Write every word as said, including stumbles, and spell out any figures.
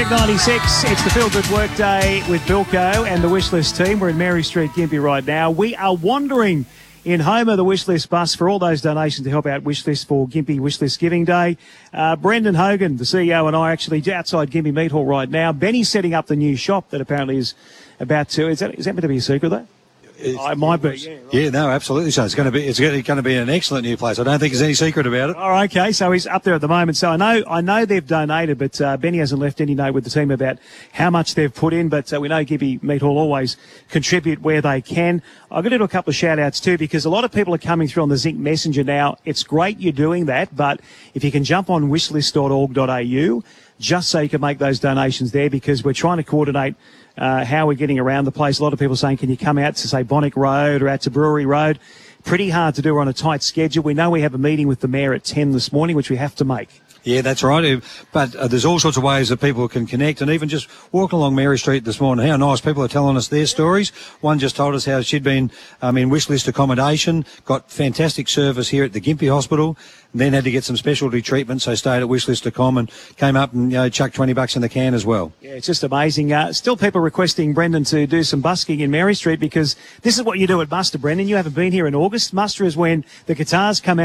Magic ninety-six, it's the Feel Good Workday with Bilko and the Wishlist team. We're in Mary Street, Gympie right now. We are wandering in Homer, the Wishlist bus, for all those donations to help out Wishlist for Gympie Wishlist Giving Day. Uh, Brendan Hogan, the C E O, and I are actually outside Gympie Meat Hall right now. Benny's setting up the new shop that apparently is about to... Is that, is that meant to be a secret, though? Oh, it might be. Yeah, right. yeah, no, absolutely. So it's going to be it's going to be an excellent new place. I don't think there's any secret about it. Oh, okay. So he's up there at the moment. So I know I know they've donated, but uh, Benny hasn't left any note with the team about how much they've put in. But uh, we know Gympie Meat Hall always contribute where they can. I've got to do a couple of shout outs too, because a lot of people are coming through on the Zinc Messenger now. It's great you're doing that, but if you can jump on wishlist dot org dot a u just so you can make those donations there, because we're trying to coordinate Uh, how we're getting around the place. A lot of people saying, can you come out to, say, Bonnick Road or out to Brewery Road? Pretty hard to do. We're on a tight schedule. We know we have a meeting with the Mayor at ten this morning, which we have to make. Yeah, that's right. But uh, there's all sorts of ways that people can connect, and even just walking along Mary Street this morning, how nice people are telling us their stories. One just told us how she'd been um, in wishlist accommodation, got fantastic service here at the Gympie Hospital, and then had to get some specialty treatment, so stayed at wishlist dot com and came up and, you know, chucked twenty bucks in the can as well. Yeah, it's just amazing. Uh, still people requesting Brendan to do some busking in Mary Street, because this is what you do at Muster, Brendan. You haven't been here in August. Muster is when the guitars come out.